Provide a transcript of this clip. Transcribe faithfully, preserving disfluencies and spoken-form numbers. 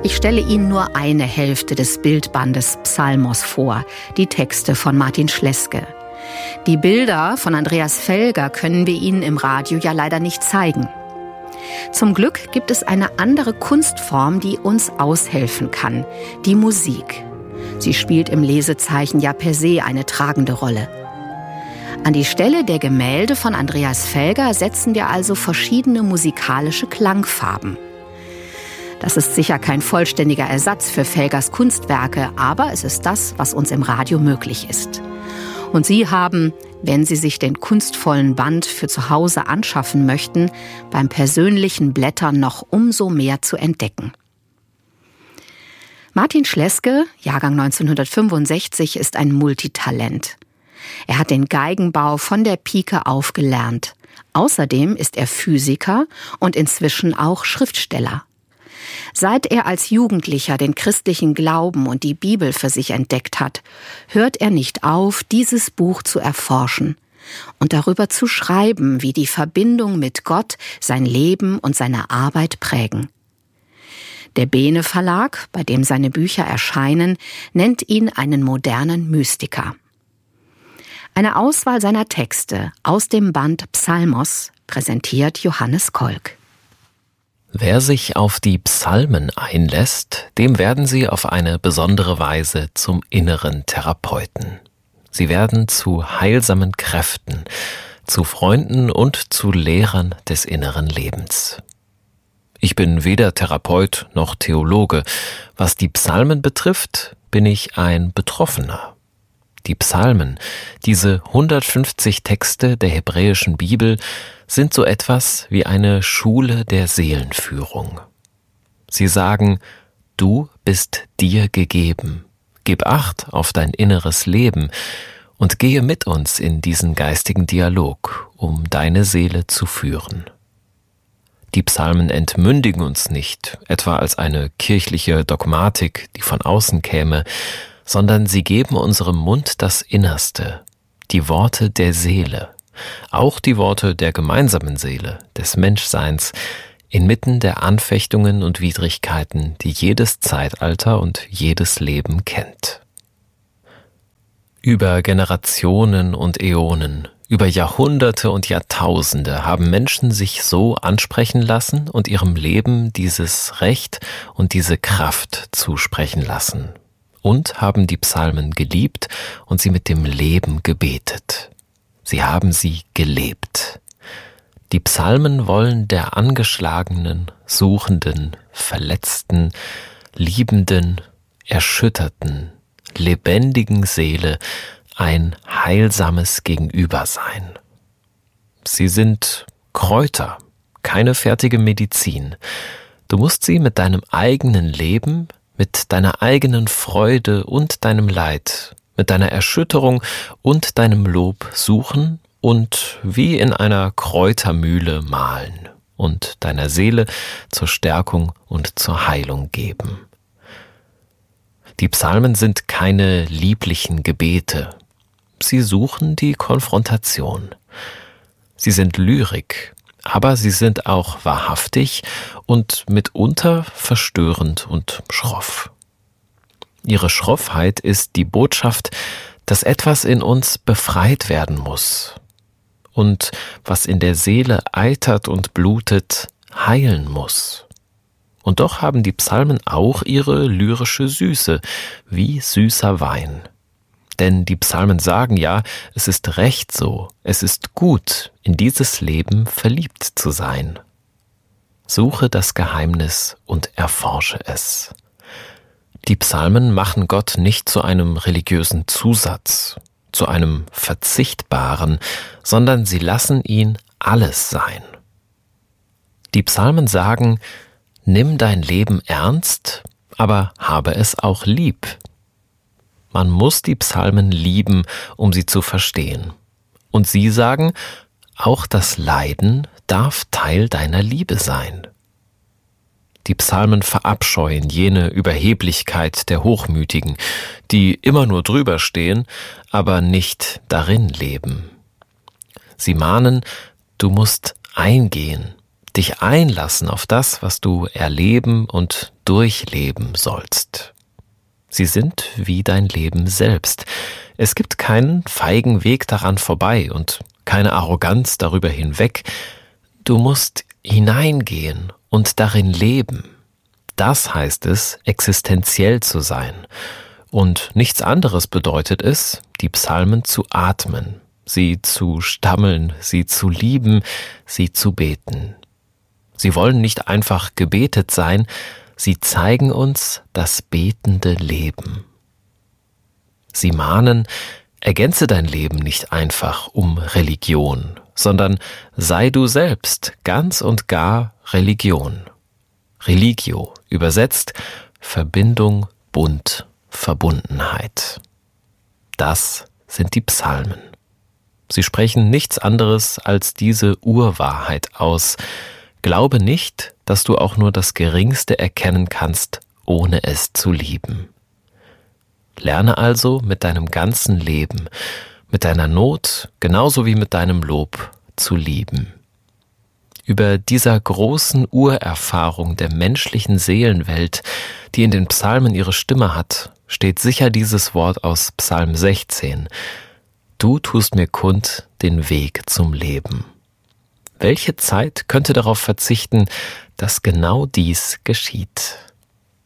Ich stelle Ihnen nur eine Hälfte des Bildbandes Psalmos vor, die Texte von Martin Schleske. Die Bilder von Andreas Felger können wir Ihnen im Radio ja leider nicht zeigen. Zum Glück gibt es eine andere Kunstform, die uns aushelfen kann, die Musik. Sie spielt im Lesezeichen ja per se eine tragende Rolle. An die Stelle der Gemälde von Andreas Felger setzen wir also verschiedene musikalische Klangfarben. Das ist sicher kein vollständiger Ersatz für Felgers Kunstwerke, aber es ist das, was uns im Radio möglich ist. Und Sie haben, wenn Sie sich den kunstvollen Band für zu Hause anschaffen möchten, beim persönlichen Blättern noch umso mehr zu entdecken. Martin Schleske, Jahrgang neunzehnhundertfünfundsechzig, ist ein Multitalent. Er hat den Geigenbau von der Pike auf gelernt. Außerdem ist er Physiker und inzwischen auch Schriftsteller. Seit er als Jugendlicher den christlichen Glauben und die Bibel für sich entdeckt hat, hört er nicht auf, dieses Buch zu erforschen und darüber zu schreiben, wie die Verbindung mit Gott sein Leben und seine Arbeit prägen. Der Bene Verlag, bei dem seine Bücher erscheinen, nennt ihn einen modernen Mystiker. Eine Auswahl seiner Texte aus dem Band Psalmos präsentiert Johannes Kolk. Wer sich auf die Psalmen einlässt, dem werden sie auf eine besondere Weise zum inneren Therapeuten. Sie werden zu heilsamen Kräften, zu Freunden und zu Lehrern des inneren Lebens. Ich bin weder Therapeut noch Theologe. Was die Psalmen betrifft, bin ich ein Betroffener. Die Psalmen, diese hundertfünfzig Texte der hebräischen Bibel, sind so etwas wie eine Schule der Seelenführung. Sie sagen, du bist dir gegeben, gib Acht auf dein inneres Leben und gehe mit uns in diesen geistigen Dialog, um deine Seele zu führen. Die Psalmen entmündigen uns nicht, etwa als eine kirchliche Dogmatik, die von außen käme, sondern sie geben unserem Mund das Innerste, die Worte der Seele, auch die Worte der gemeinsamen Seele, des Menschseins, inmitten der Anfechtungen und Widrigkeiten, die jedes Zeitalter und jedes Leben kennt. Über Generationen und Äonen, über Jahrhunderte und Jahrtausende haben Menschen sich so ansprechen lassen und ihrem Leben dieses Recht und diese Kraft zusprechen lassen. Und haben die Psalmen geliebt und sie mit dem Leben gebetet. Sie haben sie gelebt. Die Psalmen wollen der angeschlagenen, suchenden, verletzten, liebenden, erschütterten, lebendigen Seele ein heilsames Gegenüber sein. Sie sind Kräuter, keine fertige Medizin. Du musst sie mit deinem eigenen Leben, mit deiner eigenen Freude und deinem Leid, mit deiner Erschütterung und deinem Lob suchen und wie in einer Kräutermühle mahlen und deiner Seele zur Stärkung und zur Heilung geben. Die Psalmen sind keine lieblichen Gebete. Sie suchen die Konfrontation. Sie sind Lyrik, aber sie sind auch wahrhaftig und mitunter verstörend und schroff. Ihre Schroffheit ist die Botschaft, dass etwas in uns befreit werden muss und was in der Seele eitert und blutet, heilen muss. Und doch haben die Psalmen auch ihre lyrische Süße, wie süßer Wein. Denn die Psalmen sagen ja, es ist recht so, es ist gut, in dieses Leben verliebt zu sein. Suche das Geheimnis und erforsche es. Die Psalmen machen Gott nicht zu einem religiösen Zusatz, zu einem Verzichtbaren, sondern sie lassen ihn alles sein. Die Psalmen sagen, nimm dein Leben ernst, aber habe es auch lieb. Man muss die Psalmen lieben, um sie zu verstehen. Und sie sagen, auch das Leiden darf Teil deiner Liebe sein. Die Psalmen verabscheuen jene Überheblichkeit der Hochmütigen, die immer nur drüber stehen, aber nicht darin leben. Sie mahnen, du musst eingehen, dich einlassen auf das, was du erleben und durchleben sollst. Sie sind wie dein Leben selbst. Es gibt keinen feigen Weg daran vorbei und keine Arroganz darüber hinweg. Du musst hineingehen und darin leben. Das heißt es, existenziell zu sein. Und nichts anderes bedeutet es, die Psalmen zu atmen, sie zu stammeln, sie zu lieben, sie zu beten. Sie wollen nicht einfach gebetet sein, sie zeigen uns das betende Leben. Sie mahnen, ergänze dein Leben nicht einfach um Religion, sondern sei du selbst ganz und gar Religion. Religio, übersetzt Verbindung, Bund, Verbundenheit. Das sind die Psalmen. Sie sprechen nichts anderes als diese Urwahrheit aus. Glaube nicht, dass du auch nur das Geringste erkennen kannst, ohne es zu lieben. Lerne also mit deinem ganzen Leben, mit deiner Not genauso wie mit deinem Lob zu lieben. Über dieser großen Urerfahrung der menschlichen Seelenwelt, die in den Psalmen ihre Stimme hat, steht sicher dieses Wort aus Psalm sechzehn. Du tust mir kund den Weg zum Leben. Welche Zeit könnte darauf verzichten, dass genau dies geschieht?